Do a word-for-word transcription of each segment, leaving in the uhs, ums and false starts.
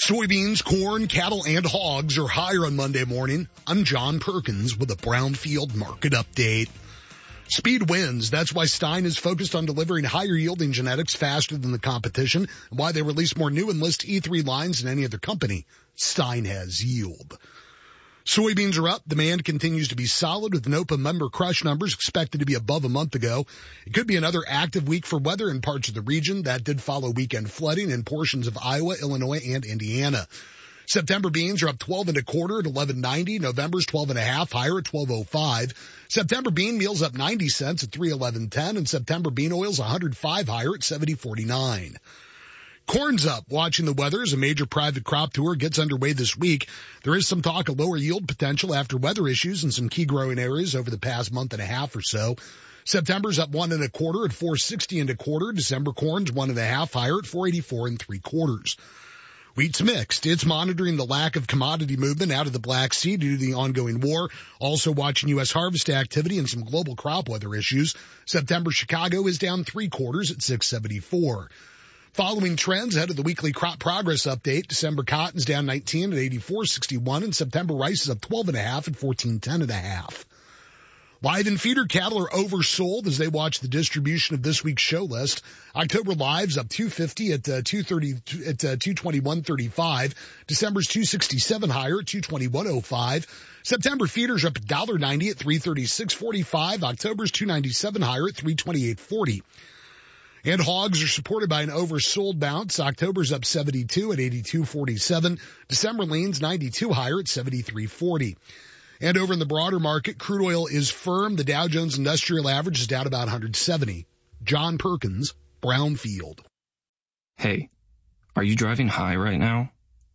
Soybeans, corn, cattle, and hogs are higher on Monday morning. I'm John Perkins with a Brownfield market update. Speed wins. That's why Stein is focused on delivering higher yielding genetics faster than the competition, and why they release more new Enlist E three lines than any other company. Stein has yield. Soybeans are up. Demand continues to be solid with NOPA member crush numbers expected to be above a month ago. It could be another active week for weather in parts of the region. That did follow weekend flooding in portions of Iowa, Illinois, and Indiana. September beans are up twelve and a quarter at eleven ninety. November's twelve and a half higher at twelve oh five. September bean meal's up ninety cents at three eleven ten, and September bean oil's one hundred five higher at seventy forty-nine. Corn's up. Watching the weather as a major private crop tour gets underway this week. There is some talk of lower yield potential after weather issues in some key growing areas over the past month and a half or so. September's up one and a quarter at four sixty and a quarter. December corn's one and a half higher at four eighty-four and three quarters. Wheat's mixed. It's monitoring the lack of commodity movement out of the Black Sea due to the ongoing war. Also watching U S harvest activity and some global crop weather issues. September Chicago is down three quarters at six seventy-four. Following trends ahead of the weekly crop progress update, December cotton's down nineteen at eighty-four sixty-one, and September rice is up twelve and a half at fourteen ten and a half. Live and feeder cattle are oversold as they watch the distribution of this week's show list. October live's up two fifty at uh, two thirty at uh, two twenty-one thirty-five. December's two sixty-seven higher at two twenty-one oh five. September feeders are up one ninety at three thirty-six forty-five. October's two ninety-seven higher at three twenty-eight forty. And hogs are supported by an oversold bounce. October's up seventy-two at eighty-two forty-seven. December leans ninety-two higher at seventy-three forty. And over in the broader market, crude oil is firm. The Dow Jones Industrial Average is down about one hundred seventy. John Perkins, Brownfield. Hey, are you driving high right now?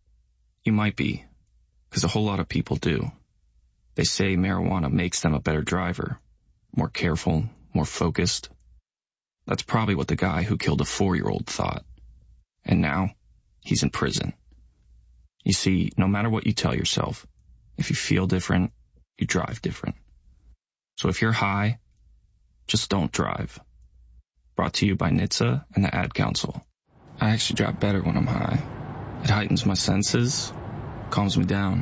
You might be, because a whole lot of people do. They say marijuana makes them a better driver, more careful, more focused. That's probably what the guy who killed a four-year-old thought. And now, he's in prison. You see, no matter what you tell yourself, if you feel different, you drive different. So if you're high, just don't drive. Brought to you by N H T S A and the Ad Council. I actually drive better when I'm high. It heightens my senses, calms me down.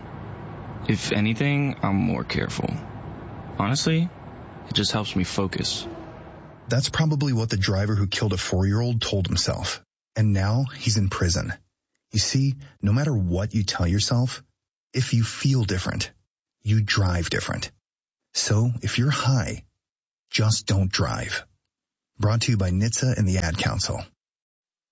If anything, I'm more careful. Honestly, it just helps me focus. That's probably what the driver who killed a four-year-old told himself. And now he's in prison. You see, no matter what you tell yourself, if you feel different, you drive different. So if you're high, just don't drive. Brought to you by N H T S A and the Ad Council.